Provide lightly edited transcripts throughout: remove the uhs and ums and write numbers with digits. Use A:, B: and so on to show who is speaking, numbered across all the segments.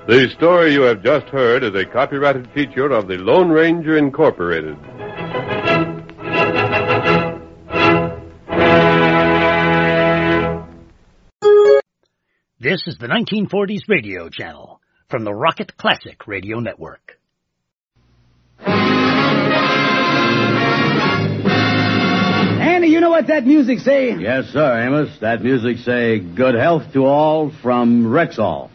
A: The story you have just heard is a copyrighted feature of the Lone Ranger Incorporated.
B: This is the 1940s radio channel from the Rocket Classic Radio Network.
C: Andy, you know what that music say?
D: Yes, sir, Amos. That music say, good health to all from Rexall.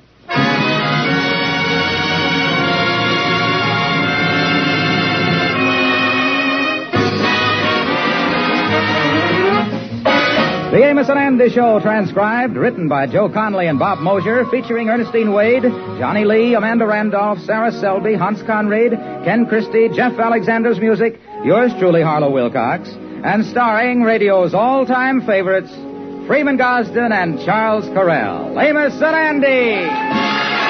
C: The Amos and Andy Show, transcribed, written by Joe Conley and Bob Mosier, featuring Ernestine Wade, Johnny Lee, Amanda Randolph, Sarah Selby, Hans Conried, Ken Christie, Jeff Alexander's music, yours truly, Harlow Wilcox, and starring radio's all-time favorites, Freeman Gosden and Charles Correll. Amos and Andy!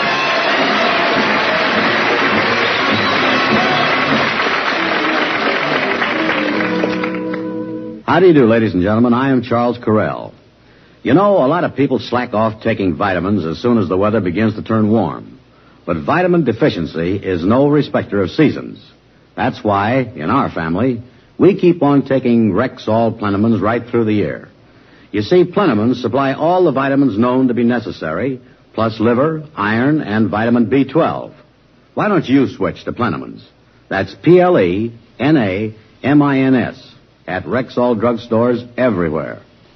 D: How do you do, ladies and gentlemen? I am Charles Correll. You know, a lot of people slack off taking vitamins as soon as the weather begins to turn warm. But vitamin deficiency is no respecter of seasons. That's why, in our family, we keep on taking Rexall Plenamins right through the year. You see, Plenamins supply all the vitamins known to be necessary, plus liver, iron, and vitamin B12. Why don't you switch to Plenamins? That's Plenamins at Rexall drugstores everywhere.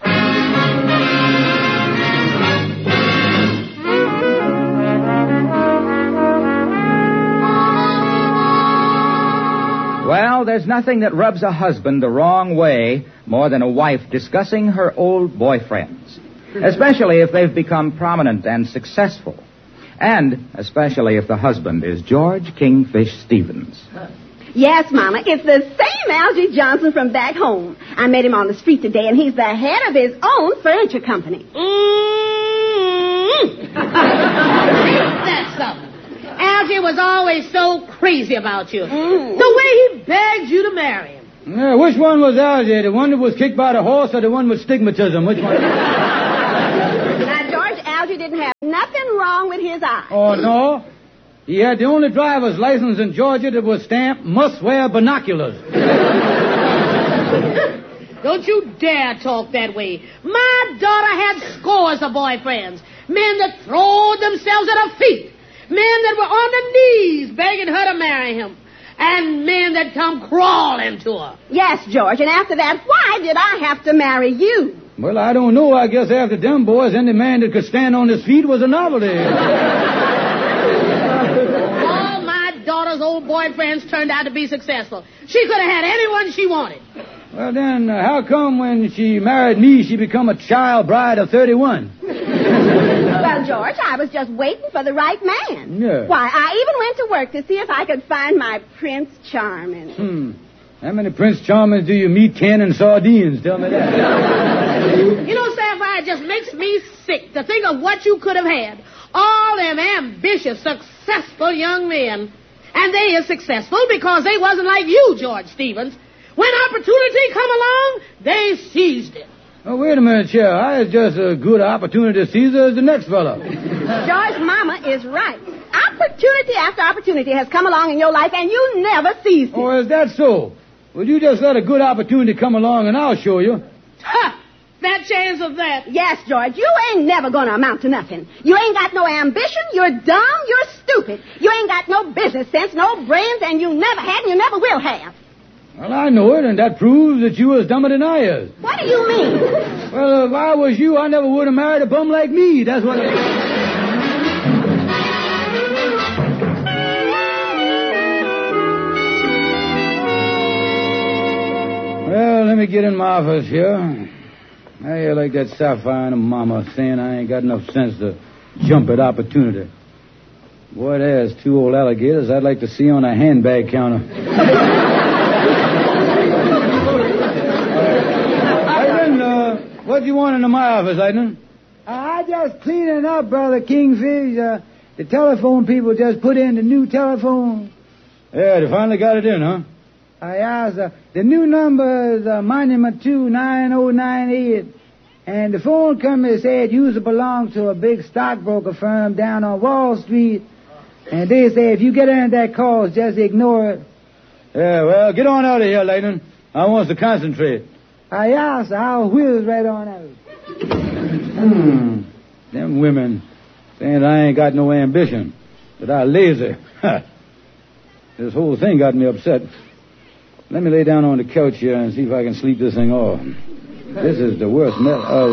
C: Well, there's nothing that rubs a husband the wrong way more than a wife discussing her old boyfriends, especially if they've become prominent and successful, and especially if the husband is George Kingfish Stevens.
E: Yes, Mama, it's the same Algie Johnson from back home. I met him on the street today, and he's the head of his own furniture company.
F: That's something. Algie was always so crazy about you. The way he begged you to marry him.
G: Yeah, which one was Algie? The one that was kicked by the horse or the one with stigmatism? Which one?
E: Now, George, Algie didn't have nothing wrong with his eyes.
G: Oh, no? He had the only driver's license in Georgia that was stamped, must wear binoculars.
F: Don't you dare talk that way. My daughter had scores of boyfriends. Men that throwed themselves at her feet. Men that were on their knees begging her to marry him. And men that come crawling to her.
E: Yes, George, and after that, why did I have to marry you?
G: Well, I don't know. I guess after them boys, any man that could stand on his feet was a novelty.
F: All my daughter's old boyfriends turned out to be successful. She could have had anyone she wanted.
G: Well, then, how come when she married me, she become a child bride of 31?
E: Well, George, I was just waiting for the right man.
G: Yeah.
E: Why, I even went to work to see if I could find my Prince Charming.
G: How many Prince Charmings do you meet canning sardines? Tell me that.
F: You know, Sapphire, it just makes me sick to think of what you could have had. All them ambitious, successful young men. And they is successful because they wasn't like you, George Stevens. When opportunity come along, they seized it.
G: Oh, wait a minute, Cher. I had just a good opportunity to seize as the next fella.
E: George, Mama is right. Opportunity after opportunity has come along in your life, and you never seized it.
G: Oh, is that so? Well, you just let a good opportunity come along, and I'll show you.
F: Ha! That chance of that.
E: Yes, George, you ain't never gonna amount to nothing. You ain't got no ambition, you're dumb, you're stupid. You ain't got no business sense, no brains, and you never had and you never will have.
G: Well, I know it, and that proves that you was dumber than I is.
E: What do you mean?
G: Well, if I was you, I never would have married a bum like me. That's what Well, let me get in my office here. I hear like that Sapphire and a mama saying I ain't got enough sense to jump at opportunity. Boy, there's two old alligators I'd like to see on a handbag counter. What do you want into my office, Lightning?
H: I just cleaning up, Brother Kingfish. The telephone people just put in the new telephone.
G: Yeah, they finally got it in, huh?
H: Yes, the new number is Monument 29098. And the phone company said you belong to a big stockbroker firm down on Wall Street. And they say if you get into that cause, just ignore it.
G: Yeah, well, get on out of here, Lightning. I want to concentrate.
H: Yeah, sir. I'll whiz right on out.
G: Them women saying I ain't got no ambition, that I'm lazy. This whole thing got me upset. Let me lay down on the couch here and see if I can sleep this thing off. This is the worst hello?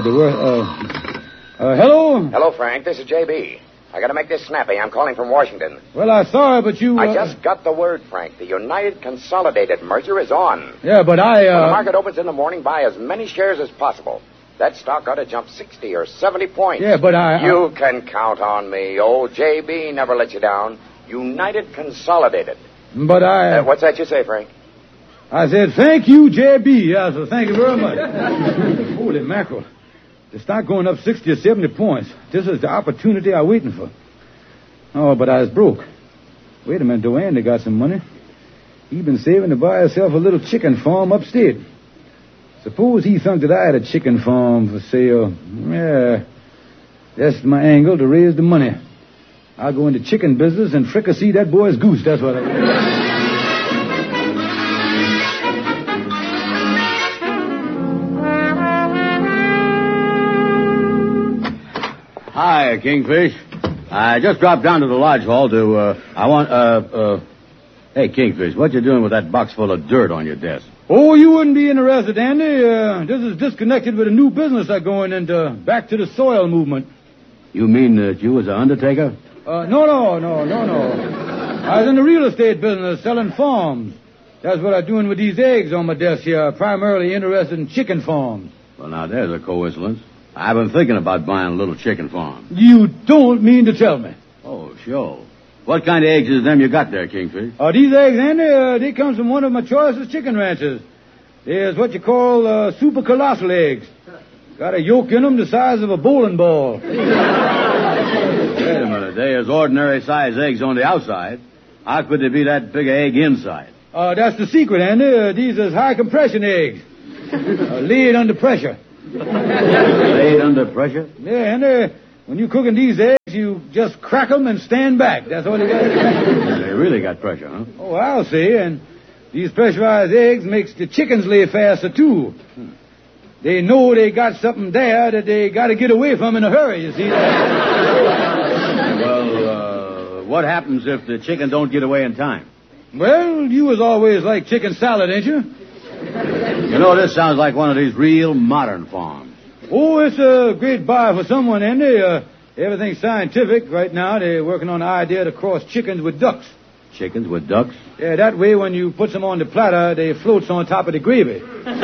I: Hello, Frank. This is J.B. I gotta make this snappy. I'm calling from Washington.
G: Well, I'm sorry, but you...
I: I just got the word, Frank. The United Consolidated merger is on.
G: Yeah, but
I: When the market opens in the morning, buy as many shares as possible. That stock ought to jump 60 or 70 points.
G: Yeah, but
I: You can count on me. Old J.B. never let you down. United Consolidated.
G: But
I: what's that you say, Frank?
G: I said, thank you, J.B. Yeah, so thank you very much. Holy mackerel. The stock going up 60 or 70 points. This is the opportunity I'm waiting for. Oh, but I was broke. Wait a minute, Duane, they got some money. He been saving to buy himself a little chicken farm upstate. Suppose he thunk that I had a chicken farm for sale. Yeah, that's my angle to raise the money. I'll go into chicken business and fricassee that boy's goose. That's what I will.
D: Hi, Kingfish. I just dropped down to the lodge hall to, Hey, Kingfish, what you doing with that box full of dirt on your desk?
G: Oh, you wouldn't be interested, Andy. This is disconnected with a new business I'm going into, back to the soil movement.
D: You mean that you was an undertaker?
G: No. I was in the real estate business, selling farms. That's what I'm doing with these eggs on my desk here. Primarily interested in chicken farms.
D: Well, now, there's a coincidence. I've been thinking about buying a little chicken farm.
G: You don't mean to tell me.
D: Oh, sure. What kind of eggs is them you got there, Kingfish?
G: These eggs, Andy, they come from one of my choicest chicken ranches. There's what you call super colossal eggs. Got a yolk in them the size of a bowling ball.
D: Wait a minute. There's ordinary size eggs on the outside. How could they be that big an egg inside?
G: That's the secret, Andy. These is high compression eggs. Laid under pressure.
D: Laid under pressure?
G: Yeah, Andy. When you're cooking these eggs, you just crack them and stand back. That's all you got to do.
D: They really got pressure, huh?
G: Oh, I'll see. And these pressurized eggs makes the chickens lay faster, too. They know they got something there that they got to get away from in a hurry, you see.
D: Well, what happens if the chicken don't get away in time?
G: Well, you was always like chicken salad, ain't you?
D: You know, this sounds like one of these real modern farms.
G: Oh, it's a great buy for someone, Andy. Everything's scientific. Right now, they're working on the idea to cross chickens with ducks.
D: Chickens with ducks?
G: Yeah, that way when you put them on the platter, they floats on top of the gravy.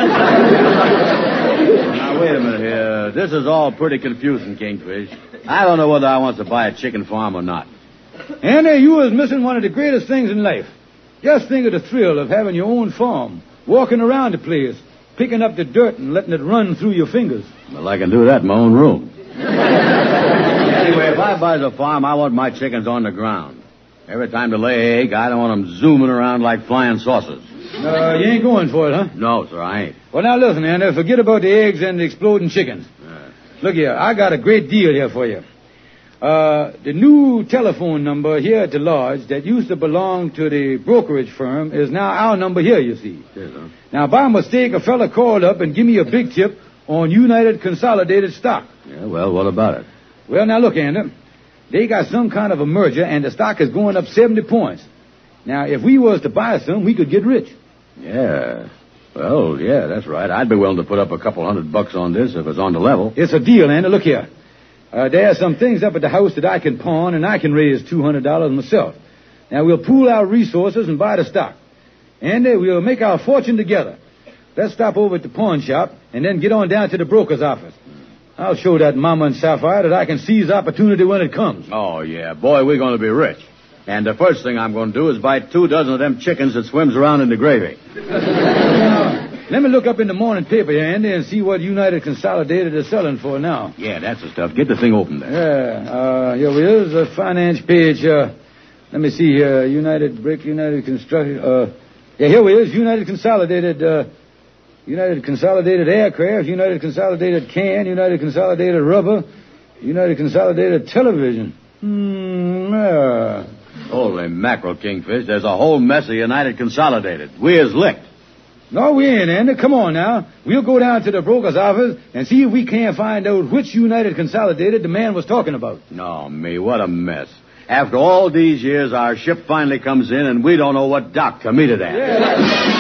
D: Now, wait a minute here. This is all pretty confusing, Kingfish. I don't know whether I want to buy a chicken farm or not.
G: Andy, you was missing one of the greatest things in life. Just think of the thrill of having your own farm, walking around the place, picking up the dirt and letting it run through your fingers.
D: Well, I can do that in my own room. Anyway, if I buy the farm, I want my chickens on the ground. Every time they lay an egg, I don't want them zooming around like flying saucers.
G: You ain't going for it, huh?
D: No, sir, I ain't.
G: Well, now listen, Andy, forget about the eggs and the exploding chickens. Look here, I got a great deal here for you. The new telephone number here at the lodge that used to belong to the brokerage firm is now our number here, you see.
D: Yes, sir.
G: Now, by mistake, a fella called up and give me a big tip on United Consolidated stock.
D: Yeah, well, what about it?
G: Well, now look, Andy. They got some kind of a merger, and the stock is going up 70 points. Now, if we was to buy some, we could get rich.
D: Yeah. Well, yeah, that's right. I'd be willing to put up a couple $100 on this if it's on the level.
G: It's a deal, Andy. Look here. There are some things up at the house that I can pawn, and I can raise $200 myself. Now, we'll pool our resources and buy the stock. And we'll make our fortune together. Let's stop over at the pawn shop and then get on down to the broker's office. I'll show that Mama and Sapphire that I can seize opportunity when it comes.
D: Oh, yeah. Boy, we're going to be rich. And the first thing I'm going to do is buy 2 dozen of them chickens that swims around in the gravy.
G: Let me look up in the morning paper here, Andy, and see what United Consolidated is selling for now.
D: Yeah, that's the stuff. Get the thing open there.
G: Yeah, here we is, a finance page. Let me see here. United Brick, United Construction. Here we is. United Consolidated Aircraft, United Consolidated Can, United Consolidated Rubber, United Consolidated Television.
D: Holy mackerel, Kingfish. There's a whole mess of United Consolidated. We is licked.
G: No, we ain't, Andy. Come on now. We'll go down to the broker's office and see if we can't find out which United Consolidated the man was talking about.
D: No, me, what a mess. After all these years, our ship finally comes in, and we don't know what dock to meet it at.
G: Yeah.